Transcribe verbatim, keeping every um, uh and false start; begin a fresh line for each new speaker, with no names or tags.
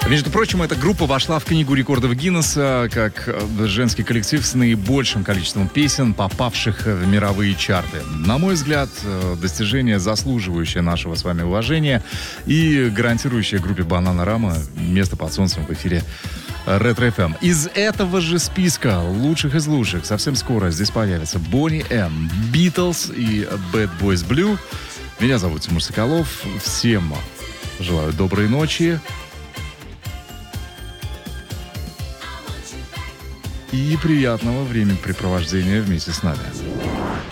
Между прочим, эта группа вошла в Книгу рекордов Гиннесса как женский коллектив с наибольшим количеством песен, попавших в мировые чарты. На мой взгляд, достижение, заслуживающее нашего с вами уважения и гарантирующее группе Бананарама место под солнцем в эфире Ретро эф эм. Из этого же списка лучших из лучших совсем скоро здесь появятся Бонни М, Битлз и Bad Boys Blue. Меня зовут Тимур Соколов. Всем желаю доброй ночи. И приятного времяпрепровождения вместе с нами.